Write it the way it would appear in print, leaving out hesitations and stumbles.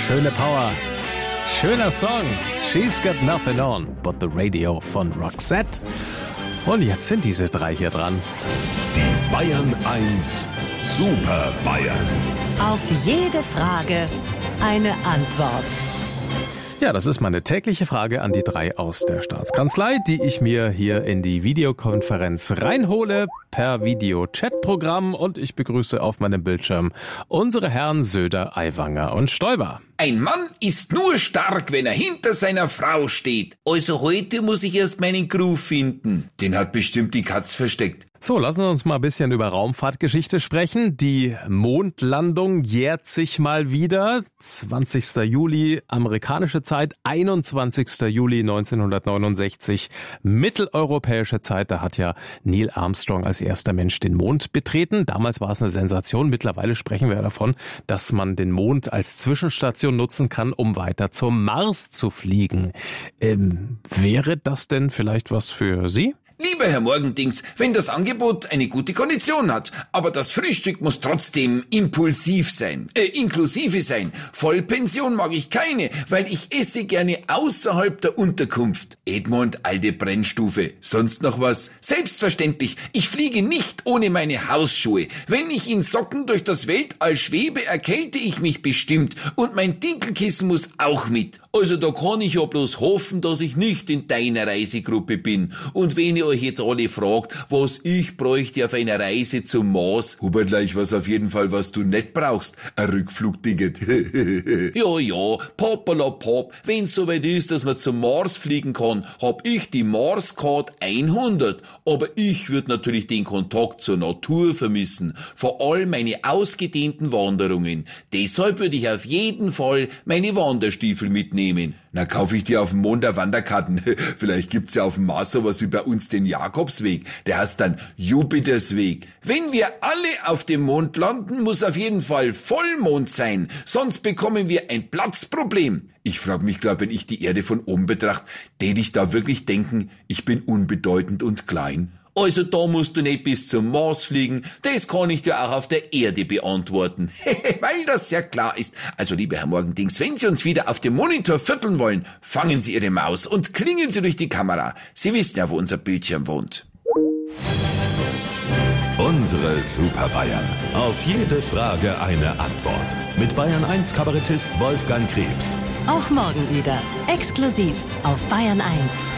Schöne Power. Schöner Song. She's Got Nothing On But The Radio von Roxette. Und jetzt sind diese drei hier dran. Die Bayern 1 Super Bayern. Auf jede Frage eine Antwort. Ja, das ist meine tägliche Frage an die drei aus der Staatskanzlei, die ich mir hier in die Videokonferenz reinhole per Video-Chat-Programm, und ich begrüße auf meinem Bildschirm unsere Herren Söder, Aiwanger und Stoiber. Ein Mann ist nur stark, wenn er hinter seiner Frau steht. Also heute muss ich erst meinen Groove finden. Den hat bestimmt die Katz versteckt. So, lassen Sie uns mal ein bisschen über Raumfahrtgeschichte sprechen. Die Mondlandung jährt sich mal wieder. 20. Juli amerikanische Zeit, 21. Juli 1969 mitteleuropäische Zeit. Da hat ja Neil Armstrong als erster Mensch den Mond betreten. Damals war es eine Sensation. Mittlerweile sprechen wir davon, dass man den Mond als Zwischenstation nutzen kann, um weiter zum Mars zu fliegen. Wäre das denn vielleicht was für Sie? Lieber Herr Morgendings, wenn das Angebot eine gute Kondition hat, aber das Frühstück muss trotzdem inklusive sein. Vollpension mag ich keine, weil ich esse gerne außerhalb der Unterkunft. Edmund, alte Brennstufe. Sonst noch was? Selbstverständlich, ich fliege nicht ohne meine Hausschuhe. Wenn ich in Socken durch das Weltall schwebe, erkälte ich mich bestimmt, und mein Dinkelkissen muss auch mit. Also da kann ich ja bloß hoffen, dass ich nicht in deiner Reisegruppe bin. Und wenn ihr euch jetzt alle fragt, was ich bräuchte auf einer Reise zum Mars, Hubertleich, was auf jeden Fall, was du nicht brauchst, ein Rückflugticket. Ja, Popala Pop, wenn's soweit ist, dass man zum Mars fliegen kann, hab ich die Mars-Card 100. Aber ich würde natürlich den Kontakt zur Natur vermissen, vor allem meine ausgedehnten Wanderungen. Deshalb würde ich auf jeden Fall meine Wanderstiefel mitnehmen. Na, kaufe ich dir auf dem Mond eine Wanderkarten. Vielleicht gibt's ja auf dem Mars sowas wie bei uns den Jakobsweg. Der heißt dann Jupitersweg. Wenn wir alle auf dem Mond landen, muss auf jeden Fall Vollmond sein. Sonst bekommen wir ein Platzproblem. Ich frage mich, wenn ich die Erde von oben betrachte, tät ich da wirklich denken, ich bin unbedeutend und klein? Also da musst du nicht bis zum Mars fliegen, das kann ich dir auch auf der Erde beantworten. Weil das ja klar ist. Also lieber Herr Morgendings, wenn Sie uns wieder auf dem Monitor vierteln wollen, fangen Sie Ihre Maus und klingeln Sie durch die Kamera. Sie wissen ja, wo unser Bildschirm wohnt. Unsere Super Bayern. Auf jede Frage eine Antwort. Mit Bayern 1 Kabarettist Wolfgang Krebs. Auch morgen wieder. Exklusiv auf Bayern 1.